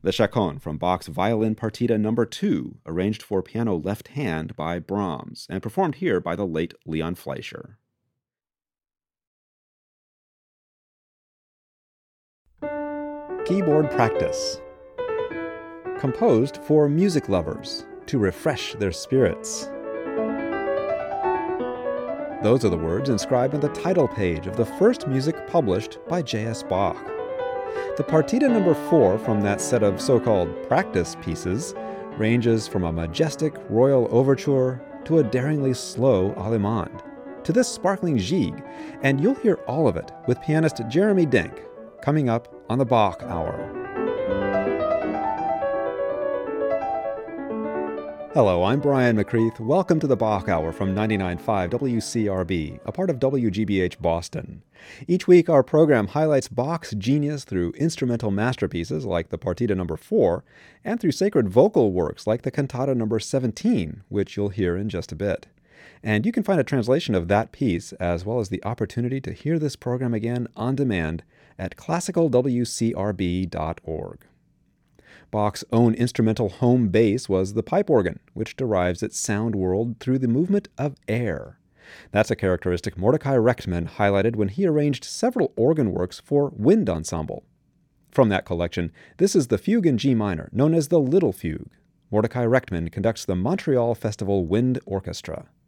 the Chaconne from Bach's Violin Partita No. 2, arranged for piano left hand by Brahms, and performed here by the late Leon Fleischer. Keyboard Practice. Composed for music lovers, to refresh their spirits. Those are the words inscribed on the title page of the first music published by J.S. Bach. The Partita No. 4 from that set of so-called practice pieces ranges from a majestic royal overture to a daringly slow allemande, to this sparkling gigue, and you'll hear all of it with pianist Jeremy Denk coming up on the Bach Hour. Hello, I'm Brian McCreath. Welcome to the Bach Hour from 99.5 WCRB, a part of WGBH Boston. Each week, our program highlights Bach's genius through instrumental masterpieces like the Partita No. 4, and through sacred vocal works like the Cantata No. 17, which you'll hear in just a bit. And you can find a translation of that piece, as well as the opportunity to hear this program again on demand at classicalwcrb.org. Bach's own instrumental home base was the pipe organ, which derives its sound world through the movement of air. That's a characteristic Mordecai Rechtman highlighted when he arranged several organ works for wind ensemble. From that collection, this is the fugue in G minor, known as the Little Fugue. Mordecai Rechtman conducts the Montreal Festival Wind Orchestra.